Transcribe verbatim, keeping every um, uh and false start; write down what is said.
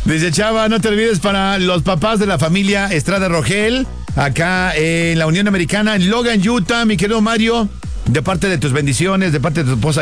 Dice Chava, no te olvides para los papás de la familia Estrada Rogel, acá en la Unión Americana, en Logan, Utah, mi querido Mario, de parte de tus bendiciones, de parte de tu esposa